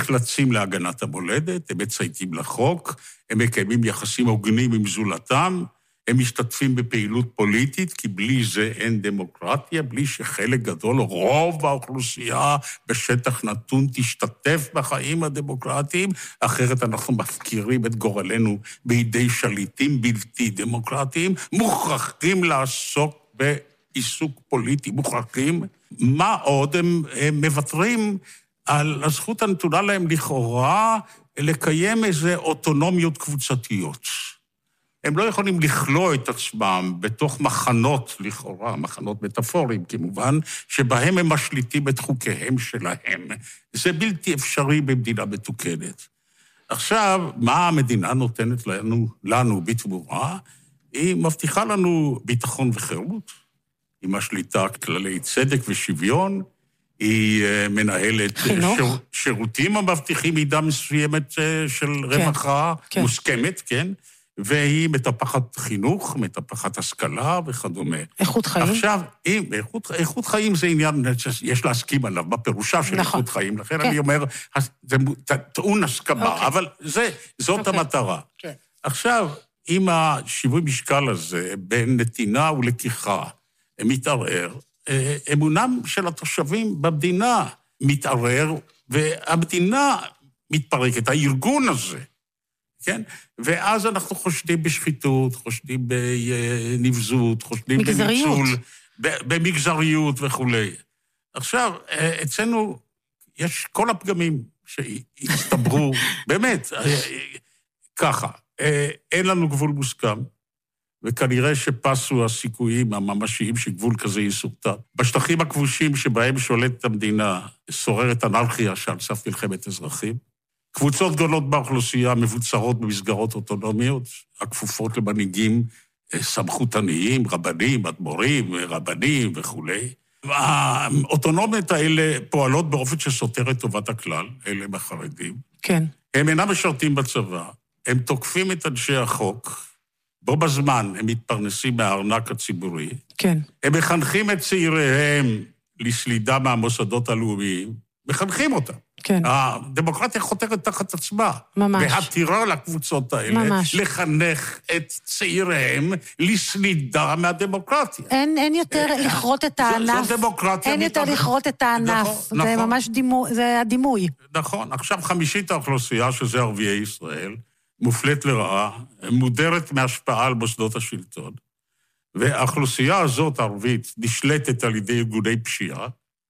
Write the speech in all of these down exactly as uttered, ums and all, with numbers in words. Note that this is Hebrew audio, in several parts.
נחלצים להגנת המולדת, הם מצייתים לחוק, הם מקיימים יחסים הוגנים עם זולתם, הם משתתפים בפעילות פוליטית, כי בלי זה אין דמוקרטיה, בלי שחלק גדול, רוב האוכלוסייה בשטח נתון תשתתף בחיים הדמוקרטיים, אחרת אנחנו מפקירים את גורלנו בידי שליטים בלתי דמוקרטיים, מוכרחים לעסוק בעיסוק פוליטי, מוכרחים. מה עוד? הם, הם מבטרים על הזכות הנתונה להם לכאורה לקיים איזה אוטונומיות קבוצתיות. הם לא יכולים לכלוא את עצמם בתוך מחנות, לכאורה, מחנות מטאפוריים, כמובן, שבהם הם משליטים את חוקיהם שלהם. זה בלתי אפשרי במדינה מתוקנת. עכשיו, מה המדינה נותנת לנו, לנו בתמורה? היא מבטיחה לנו ביטחון וחירות, היא משליטה כללי צדק ושוויון, היא מנהלת שיר, שירותים המבטיחים מידה מסוימת של רווחה, כן, מוסכמת, כן, והיא מטפחת חינוך, מטפחת השכלה וכדומה. איכות חיים? עכשיו, איכות, איכות חיים זה עניין, יש להסכים עליו, בפירושה של נכון. איכות חיים, לכן כן. אני אומר, זה טעון הסכמה, אוקיי. אבל זה, זאת אוקיי. המטרה. כן. עכשיו, אם השיווי משקל הזה, בין נתינה ולקיחה, מתערער, אמונם של התושבים במדינה מתערער, והמדינה מתפרקת, הארגון הזה, כן? ואז אנחנו חושדים בשחיתות, חושדים בנבזות, חושדים בניצול, במגזריות וכו'. עכשיו, אצלנו יש כל הפגמים שהסתברו, באמת, ככה, אין לנו גבול מוסכם, וכנראה שפסו הסיכויים הממשיים שגבול כזה יסורטט. בשטחים הכבושים שבהם שולטת המדינה, שוררת אנרכיה שעל סף מלחמת אזרחים, קבוצות גדולות באוכלוסייה מבוצרות במסגרות אוטונומיות, הכפופות למנהיגים סמכותניים, רבנים, אדמו"רים, רבנים וכו'. האוטונומיות האלה פועלות באופן שסותר את טובת הכלל, אלה הם החרדים. כן. הם אינם משרתים בצבא, הם תוקפים את אנשי החוק, בו בזמן הם מתפרנסים מהארנק הציבורי. כן. הם מחנכים את צעיריהם לסלידה מהמוסדות הלאומיים, מחנכים אותם. כן. הדמוקרטיה חותרת תחת עצמה. ממש. והתירה לקבוצות האלה ממש. לחנך את צעיריהם לסלידה מהדמוקרטיה. אין, אין יותר לכרות את הענף. זו דמוקרטיה. אין יותר לכרות את הענף. נכון, זה נכון. ממש דימוי, זה הדימוי. נכון. עכשיו חמישית האוכלוסייה, שזה ערביי ישראל, מופלט לרעה, מודרת מהשפעה על מוסדות השלטון, והאוכלוסייה הזאת, הערבית, נשלטת על ידי ארגוני פשיעה,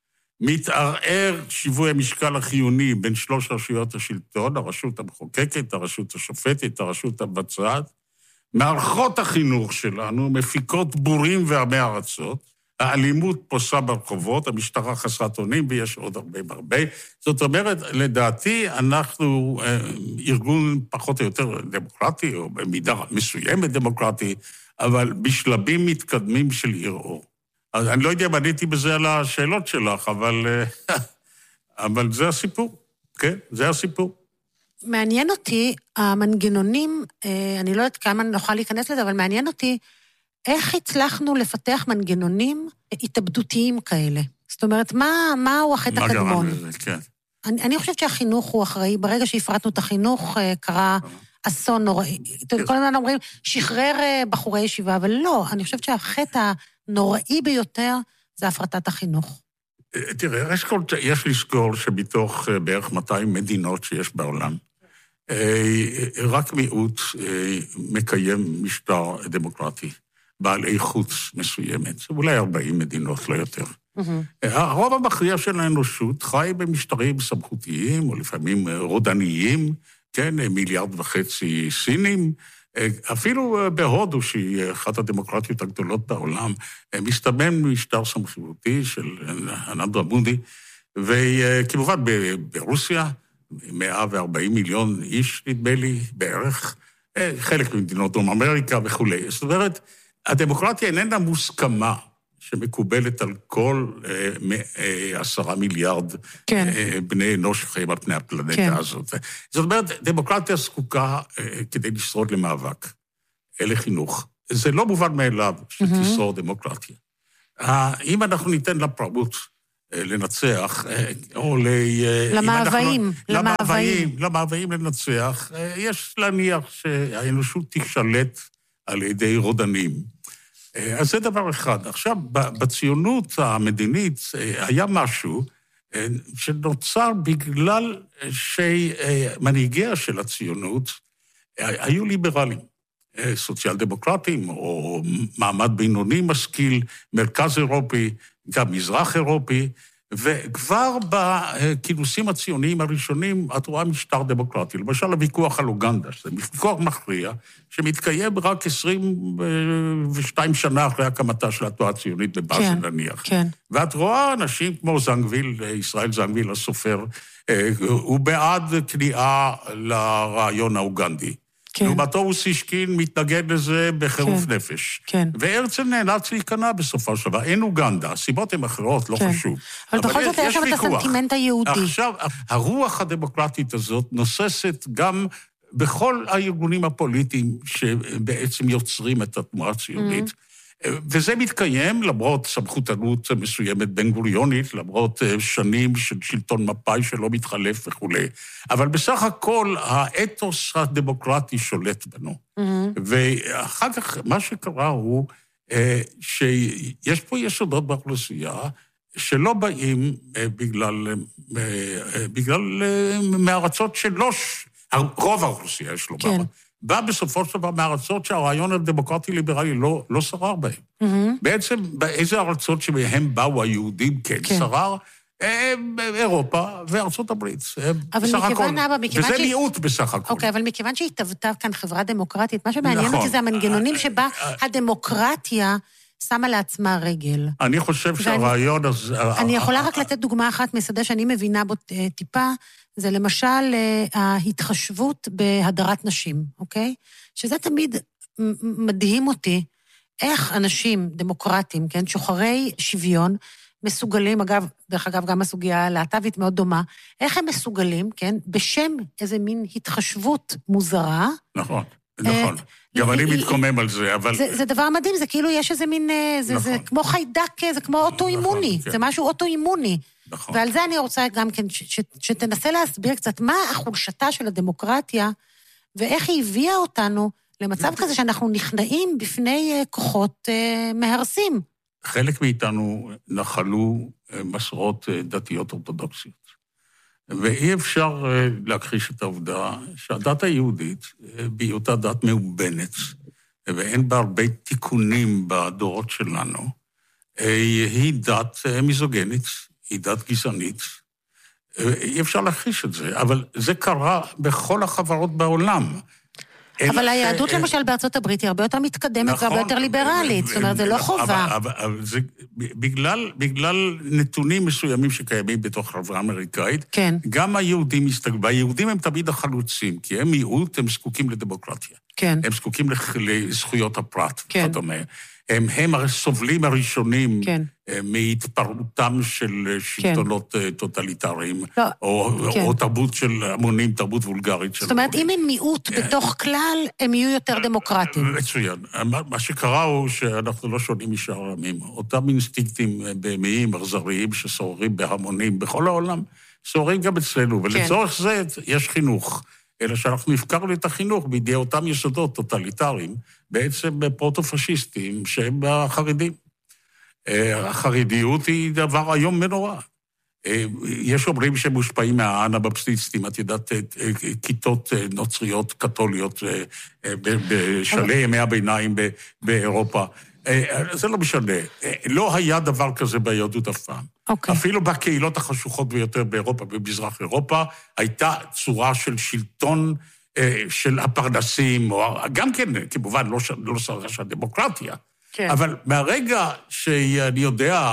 מתערער שיווי המשקל החיוני בין שלוש רשויות השלטון, הרשות המחוקקת, הרשות השופטת, הרשות המבצעת, מערכות החינוך שלנו מפיקות בורים ועמי ארצות, האלימות פוסה ברחובות, המשטרה חסרת אונים, ויש עוד הרבה הרבה. זאת אומרת, לדעתי, אנחנו ארגון פחות או יותר דמוקרטי, או במידה מסוימת דמוקרטי, אבל בשלבים מתקדמים של ערעור. אז אני לא יודע אם עניתי בזה על השאלות שלך, אבל, אבל זה הסיפור, כן? זה הסיפור. מעניין אותי, המנגנונים, אני לא יודעת כמה נוכל להיכנס לזה, אבל מעניין אותי, איך הצלחנו לפתח מנגנונים התאבדותיים כאלה? זאת אומרת, מה, מהו החטא הקדמון? מה גרם לזה, כן. אני, אני חושבת שהחינוך הוא אחראי, ברגע שהפרטנו את החינוך, קרה אסון נוראי. כל הזמן אומרים, שחרר בחורי ישיבה, אבל לא, אני חושבת שהחטא הנוראי ביותר זה הפרטת החינוך. תראה, יש לזכור שמתוך בערך מאתיים מדינות שיש בעולם, רק מיעוט מקיים משטר דמוקרטי. בעל איכות מסוימת, אולי ארבעים מדינות, לא יותר. הרוב המכריע של האנושות חי במשטרים סמכותיים, או לפעמים רודניים, כן, מיליארד וחצי סינים, אפילו בהודו, שהיא אחת הדמוקרטיות הגדולות בעולם, מסתמן משטר סמכותי של נרנדרה מודי, וכמובן ברוסיה, מאה וארבעים מיליון איש, נדמה לי, בערך, חלק ממדינות דרום אמריקה וכו'. זאת אומרת, הדמוקרטיה איננה מוסכמה שמקובלת על כל עשרה מיליארד כן. בני אנוש שחיים על פני הפלנטה כן. הזאת. זאת אומרת, דמוקרטיה זקוקה כדי לשרוד למאבק, לחינוך. זה לא מובן מאליו שתשרוד mm-hmm. דמוקרטיה. אם אנחנו ניתן לה פראות, לנצח, או ל... למאוויים, למאוויים. למאוויים לנצח. יש להניח שהאנושות תשלט על ידי רודנים. אז זה דבר אחד. עכשיו, בציונות המדינית היה משהו שנוצר בגלל שמנהיגיה של הציונות היו ליברלים, סוציאל דמוקרטים, או מעמד בינוני משכיל, מרכז אירופי, גם מזרח אירופי, וכבר בכינוסים הציוניים הראשונים את רואה משטר דמוקרטי. למשל, הוויכוח על אוגנדה, שזה ויכוח מכריע, שמתקיים רק עשרים ושתיים שנה אחרי הקמתה של התנועה הציונית בבאזל נניח. כן. ואת רואה אנשים כמו זנגוויל, ישראל זנגוויל הסופר, הוא בעד כניעה לרעיון האוגנדי. כן. לעומתו אוסישקין מתנגד לזה בחירוף כן. נפש. כן. והרצל נאלץ להיכנע בסופו של דבר. אין אוגנדה, הסיבות הן אחרות, לא כן. חשוב. אבל, אבל בכל זאת היה שם את הסנטימנט היהודי. עכשיו, הרוח הדמוקרטית הזאת נוססת גם בכל הארגונים הפוליטיים שבעצם יוצרים את התנועה הציונית. Mm-hmm. וזה מתקיים למרות סמכותנות מסוימת בן גוריונית, למרות שנים של שלטון מפא"י שלא מתחלף וכו'. אבל בסך הכל האתוס הדמוקרטי שולט בנו. Mm-hmm. ואחר כך מה שקרה הוא שיש פה יסודות באוכלוסייה שלא באים בגלל, בגלל מארצות שלא, רוב האוכלוסייה יש לומר. כן. בא בסופו של דבר מארצות שהרעיון הדמוקרטי-ליברלי לא, לא שרר בהם. Mm-hmm. בעצם באיזה ארצות שבהם באו היהודים כן, כן. שרר, אירופה וארצות הברית. אבל מכיוון, אבא, מכיוון וזה ש... מיעוט בסך הכל. אוקיי, אבל מכיוון שהתהוותה כאן חברה דמוקרטית, מה שמעניין נכון. אותי זה המנגנונים שבה הדמוקרטיה שמה לעצמה רגל. אני חושב שהרעיון הזה... אני יכולה רק לתת דוגמה אחת משדה שאני מבינה בו טיפה, זה למשל ההתחשבות בהדרת נשים, אוקיי? שזה תמיד מדהים אותי, איך אנשים דמוקרטיים, כן, שוחרי שוויון, מסוגלים, אגב, דרך אגב, גם הסוגיה הלהט"בית מאוד דומה, איך הם מסוגלים, כן, בשם איזה מין התחשבות מוזרה. נכון, נכון. גם אני מתקומם על זה, אבל... זה דבר מדהים, זה כאילו יש איזה מין, זה כמו חיידק, זה כמו אוטו-אימוני, זה משהו אוטו-אימוני. נכון. ועל זה אני רוצה גם כן, שתנסה להסביר קצת מה החולשתה של הדמוקרטיה, ואיך היא הביאה אותנו למצב כזה שאנחנו נכנעים בפני כוחות מהרסים. חלק מאיתנו נחלו מסורות דתיות אורתודוקסיות. ואי אפשר להכחיש את העובדה שהדת היהודית, בהיותה דת מאובנת, ואין בה הרבה תיקונים בדורות שלנו, היא דת מיזוגנית, היא דת גזענית. אי אפשר להכחיש את זה, אבל זה קרה בכל החברות בעולם. אבל היהדות למשל בארצות הברית היא הרבה יותר מתקדמת והרבה יותר ליברלית, זאת אומרת, זה לא חובה. אבל זה בגלל נתונים מסוימים שקיימים בתוך החברה האמריקאית, גם היהודים מסתגלים, והיהודים הם תמיד החלוצים, כי הם מיעוט, הם זקוקים לדמוקרטיה. הם זקוקים לזכויות הפרט, וכדומה. הם, הם הסובלים הראשונים כן. מהתפרעותם של שלטונות כן. טוטליטריים, לא, או, כן. או תרבות של המונים, תרבות וולגרית של זאת אומרת, המונים. אם הם מיעוט בתוך כלל, הם יהיו יותר דמוקרטיים. מצוין. מה שקרה הוא שאנחנו לא שונים משאר העמים. אותם אינסטינקטים בהמיים, אכזריים, ששוררים בהמונים בכל העולם, שוררים גם אצלנו, ולצורך כן. זה יש חינוך. אלא שאנחנו הפקרנו את החינוך בידי אותם יסודות טוטליטריים, בעצם פרוטו-פשיסטים שהם החרדים. החרדיות היא דבר היום מנורא. יש אומרים שהם מושפעים מהאנבפטיסטים, את יודעת, כיתות נוצריות קתוליות בשלהי ימי הביניים באירופה. זה לא משנה. לא היה דבר כזה ביהדות אף פעם. Okay. אפילו בקהילות החשוכות ביותר באירופה, במזרח אירופה, הייתה צורה של שלטון של הפרנסים, או גם כן, כמובן, לא, לא שרה של הדמוקרטיה. כן. אבל מהרגע שאני יודע,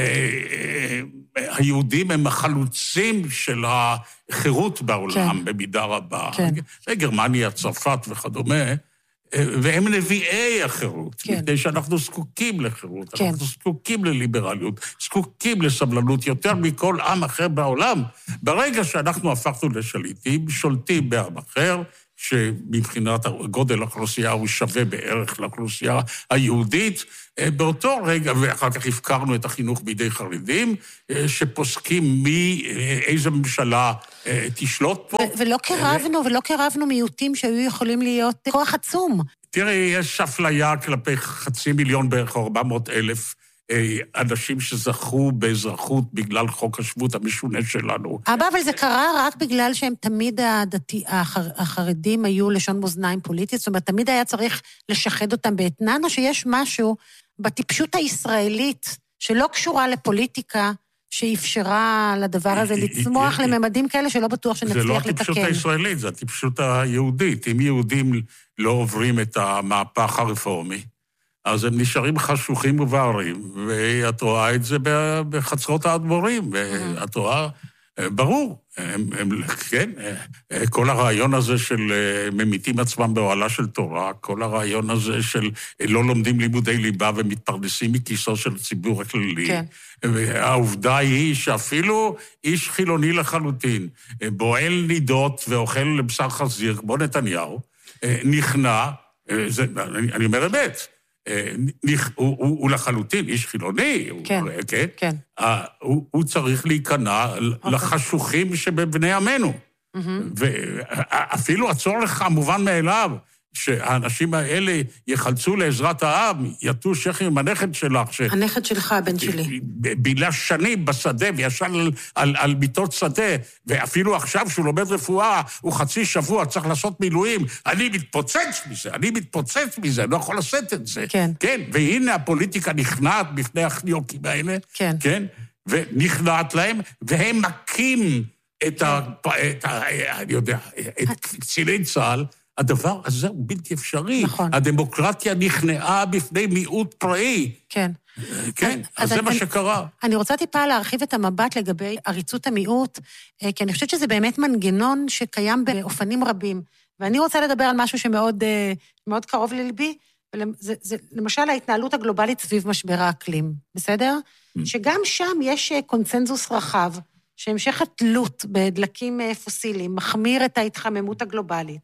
היהודים הם החלוצים של החירות בעולם, כן. במידה רבה. כן. גרמניה, צרפת וכדומה, והם נביאי החירות, כן. מפני שאנחנו זקוקים לחירות, כן. אנחנו זקוקים לליברליות, זקוקים לסבלנות יותר מכל עם אחר בעולם. ברגע שאנחנו הפכנו לשליטים, שולטים בעם אחר, שמבחינת גודל האוכלוסייה הוא שווה בערך לאוכלוסייה היהודית, באותו רגע, ואחר כך הפקרנו את החינוך בידי חרדים, שפוסקים מאיזה ממשלה תשלוט פה. ולא קרבנו, ולא קרבנו מיעוטים שהיו יכולים להיות כוח עצום. תראי, יש אפליה כלפי חצי מיליון בערך, ארבע מאות אלף, אנשים שזכו באזרחות בגלל חוק השבות המשונה שלנו. אבא, אבל זה קרה רק בגלל שהם תמיד הדתי, החר, החרדים היו לשון מאזניים פוליטית, זאת אומרת, תמיד היה צריך לשחד אותם באתנן, או שיש משהו בטיפשות הישראלית שלא קשורה לפוליטיקה, שאפשרה לדבר הזה לצמוח לממדים כאלה שלא בטוח שנצליח לתקן. זה לא הטיפשות הישראלית, זה הטיפשות היהודית. אם יהודים לא עוברים את המהפך הרפורמי, אז הם נשארים חשוכים ובערים, ואת רואה את זה בחצרות האדמו"רים, ואת רואה, ברור, הם, הם, כן, כל הרעיון הזה של ממיתים עצמם באוהלה של תורה, כל הרעיון הזה של לא לומדים לימודי ליבה ומתפרנסים מכיסו של הציבור הכללי, כן. העובדה היא שאפילו איש חילוני לחלוטין, בועל נידות ואוכל לבשר חזיר, כמו נתניהו, נכנע, זה, אני, אני אומר אמת, הוא לחלוטין איש חילוני, הוא צריך להיכנע לחשוכים שבבני עמנו. ואפילו הצורך המובן מאליו, שהאנשים האלה יחלצו לעזרת העם, יטו שכם עם הנכד שלך. הנכד שלך, הבן שלי. בילה שנים בשדה, וישן על, על, על מיטות שדה, ואפילו עכשיו שהוא לומד רפואה, הוא חצי שבוע צריך לעשות מילואים, אני מתפוצץ מזה, אני מתפוצץ מזה, אני לא יכול לעשות את זה. כן. כן, והנה הפוליטיקה נכנעת בפני החניוקים האלה, כן. כן, ונכנעת להם, והם מכים את ה... את ה... אני יודע, את קציני צה"ל, הדבר הזה הוא בלתי אפשרי. נכון. הדמוקרטיה נכנעה בפני מיעוט פראי. כן. כן, אז, אז זה אני, מה שקרה. אני רוצה טיפה להרחיב את המבט לגבי עריצות המיעוט, כי אני חושבת שזה באמת מנגנון שקיים באופנים רבים, ואני רוצה לדבר על משהו שמאוד מאוד קרוב ללבי, זה, זה למשל ההתנהלות הגלובלית סביב משבר האקלים, בסדר? Mm. שגם שם יש קונצנזוס רחב, שהמשך התלות בדלקים פוסיליים מחמיר את ההתחממות הגלובלית,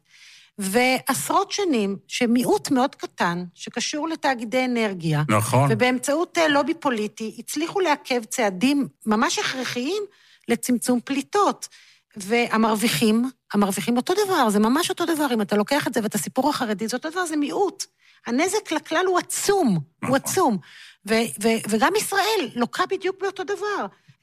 ועשרות שנים שמיעוט מאוד קטן, שקשור לתאגידי אנרגיה, נכון. ובאמצעות לובי פוליטי, הצליחו לעכב צעדים ממש הכרחיים לצמצום פליטות. והמרוויחים, המרוויחים אותו דבר, זה ממש אותו דבר, אם אתה לוקח את זה ואת הסיפור החרדי, זה אותו דבר, זה מיעוט. הנזק לכלל הוא עצום, נכון. הוא עצום. ו- ו- וגם ישראל לוקה בדיוק באותו דבר.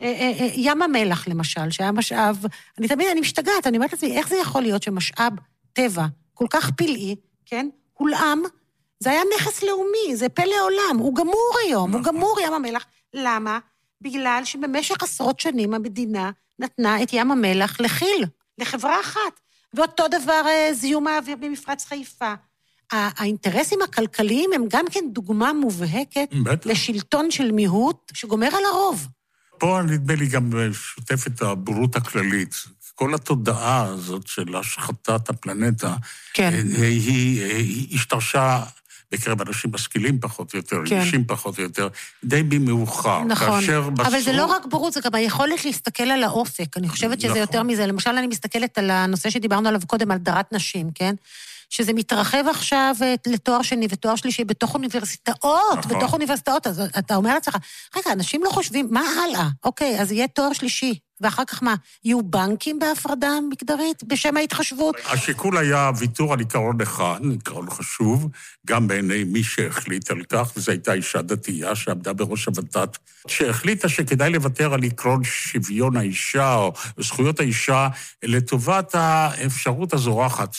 ים המלח, למשל, שהיה משאב, אני תמיד, אני משתגעת, אני אומרת לעצמי, איך זה יכול להיות שמשאב טבע, כל כך פלאי, כן? הולאם, זה היה נכס לאומי, זה פלא עולם, הוא גמור היום, הוא גמור ים המלח. למה? בגלל שבמשך עשרות שנים המדינה נתנה את ים המלח לכי"ל, לחברה אחת. ואותו דבר זיהום האוויר במפרץ חיפה. האינטרסים הכלכליים הם גם כן דוגמה מובהקת לשלטון של מיעוט שגומר על הרוב. פה נדמה לי גם שותף את הבורות הכללית. כל התודעה הזאת של השחתת הפלנטה, כן. היא, היא השתרשה בקרב אנשים משכילים פחות או יותר, כן. אנשים פחות או יותר, די במאוחר. נכון, אבל בסור... זה לא רק בורות, זה גם היכולת להסתכל על האופק. אני חושבת שזה נכון. יותר מזה. למשל, אני מסתכלת על הנושא שדיברנו עליו קודם, על דרת נשים, כן? שזה מתרחב עכשיו לתואר שני ותואר שלישי בתוך אוניברסיטאות, נכון. בתוך אוניברסיטאות, אז אתה אומר לעצמך, רגע, אנשים לא חושבים, מה הלאה? אוקיי, אז יהיה תואר שלישי, ואחר כך מה? יהיו בנקים בהפרדה מגדרית בשם ההתחשבות? השיקול היה ויתור על עיקרון אחד, עיקרון חשוב, גם בעיני מי שהחליט על כך, וזו הייתה אישה דתייה שעמדה בראש הוות"ת, שהחליטה שכדאי לוותר על עקרון שוויון האישה, או זכויות האישה, לטובת האפשרות הזורחת,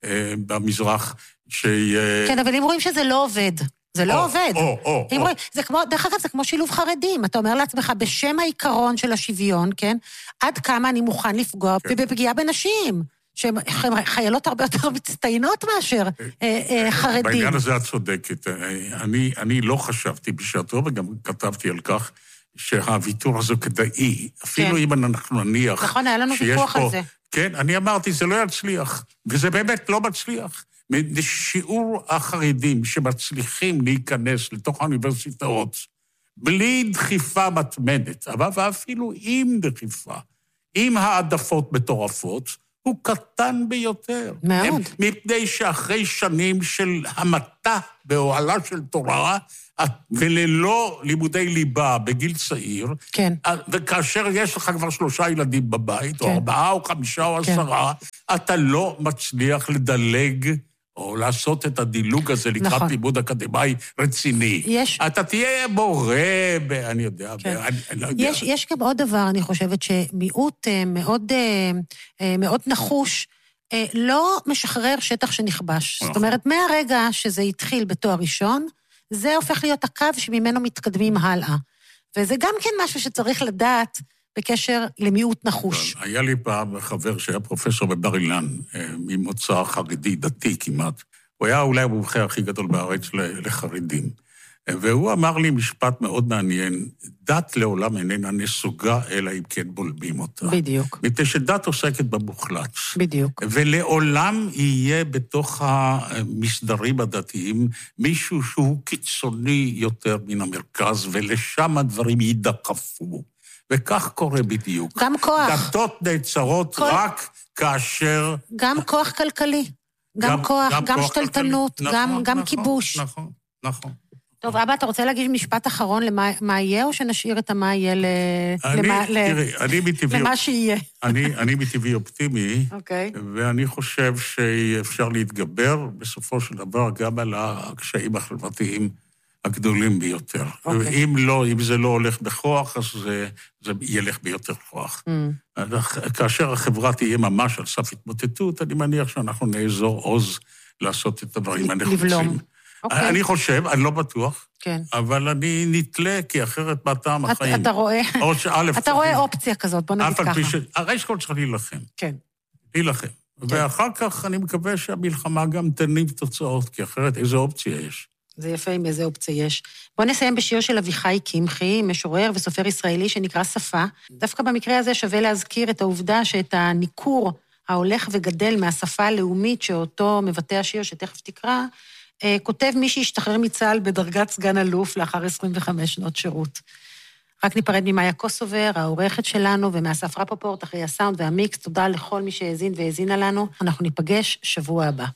במזרח, שהיא... כן, אבל אם רואים שזה לא עובד, זה לא עובד. או, או, או. זה כמו, דרך אגב, זה כמו שילוב חרדים. אתה אומר לעצמך, בשם העיקרון של השוויון, כן? עד כמה אני מוכן לפגוע בפגיעה בנשים, שהן חיילות הרבה יותר מצטיינות מאשר חרדים. בעניין הזה את צודקת. אני לא חשבתי בשעתו, וגם כתבתי על כך, שהוויתור הזה כדאי, אפילו אם אנחנו נניח... נכון, היה לנו ויכוח על זה. כן, אני אמרתי, זה לא יצליח, וזה באמת לא מצליח. שיעור החרדים שמצליחים להיכנס לתוך האוניברסיטאות, בלי דחיפה מתמדת, אבל אפילו עם דחיפה, עם העדפות מטורפות, הוא קטן ביותר. מאוד. מפני שאחרי שנים של המתה באוהלה של תורה, וללא לימודי ליבה בגיל צעיר, כן. וכאשר יש לך כבר שלושה ילדים בבית, כן. או ארבעה או חמישה או כן. עשרה, אתה לא מצליח לדלג או לעשות את הדילוג הזה לקראת נכון. לימוד אקדמי רציני. יש... אתה תהיה מורה, ב... אני יודע, כן. ב... אני, אני לא יודע. יש, יש גם עוד דבר, אני חושבת, שמיעוט מאוד, מאוד נחוש, לא משחרר שטח שנכבש. נכון. זאת אומרת, מהרגע שזה התחיל בתואר ראשון, זה הופך להיות הקו שממנו מתקדמים הלאה. וזה גם כן משהו שצריך לדעת בקשר למיעוט נחוש. היה לי פעם חבר שהיה פרופסור בבר אילן, ממוצא חרדי, דתי כמעט. הוא היה אולי המומחה הכי גדול בארץ לחרדים. והוא אמר לי משפט מאוד מעניין, דת לעולם איננה נסוגה, אלא אם כן בולמים אותה. בדיוק. מפני שדת עוסקת במוחלט. בדיוק. ולעולם יהיה בתוך המסדרים הדתיים מישהו שהוא קיצוני יותר מן המרכז, ולשם הדברים יידחפו. וכך קורה בדיוק. גם כוח. דתות נעצרות כל... רק כאשר... גם כוח כלכלי. גם, גם כוח, גם, גם כוח שתלטנות, נכון, גם, גם נכון, כיבוש. נכון, נכון. טוב, אבא, אתה רוצה להגיד משפט אחרון למה מה יהיה, או שנשאיר את המה יהיה ל... אני, למה, תראי, ל... אני מטבעי... למה שיהיה. אני, אני מטבעי אופטימי, okay. ואני חושב שאפשר להתגבר בסופו של דבר גם על הקשיים החברתיים הגדולים ביותר. Okay. ואם לא, אם זה לא הולך בכוח, אז זה, זה ילך ביותר כוח. Mm. כאשר החברה תהיה ממש על סף התמוטטות, אני מניח שאנחנו נעזור עוז לעשות את הדברים הנחוצים. לבלום. Okay. אני חושב, אני לא בטוח, כן. אבל אני נתלה, כי אחרת בטעם החיים. אתה רואה, אתה רואה אופציה כזאת, בוא נגיד ככה. הרי שכל צריך להילחם. כן. להילחם. כן. ואחר כך אני מקווה שהמלחמה גם תניב תוצאות, כי אחרת איזו אופציה יש. זה יפה עם איזה אופציה יש. בוא נסיים בשיר של אביחי קמחי, משורר וסופר ישראלי שנקרא שפה. דווקא במקרה הזה שווה להזכיר את העובדה שאת הניכור ההולך וגדל מהשפה הלאומית שאותו מבטא השיר שתכף תקרא, כותב מי שהשתחרר מצה"ל בדרגת סגן אלוף לאחר עשרים וחמש שנות שירות. רק ניפרד ממאיה קוסובר, העורכת שלנו, ומאסף רפופורט, אחרי הסאונד והמיקס. תודה לכל מי שהאזין והאזינה לנו. אנחנו ניפגש שבוע הבא.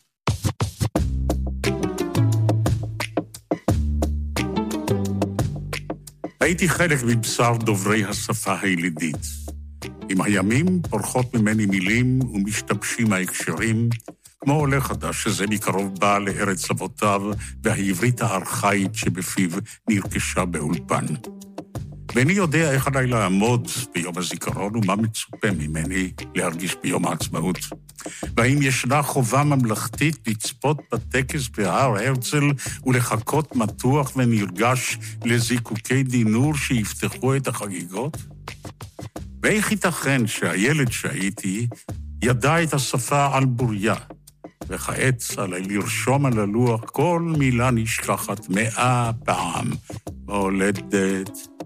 הייתי חלק מבשר דוברי השפה הילידית. עם הימים פורחות ממני מילים ומשתבשים ההקשרים, כמו עולה חדש שזה מקרוב בא לארץ אבותיו, והעברית הארכאית שבפיו נרכשה באולפן. ואני יודע איך עליי לעמוד ביום הזיכרון ומה מצופה ממני להרגיש ביום העצמאות. והאם ישנה חובה ממלכתית לצפות בטקס בהר הרצל ולחכות מתוח ונרגש לזיקוקי דינור שיפתחו את החגיגות? ואיך ייתכן שהילד שהייתי ידע את השפה על בוריה, וכעת עליי לרשום על הלוח כל מילה נשכחת מאה פעם. מולדת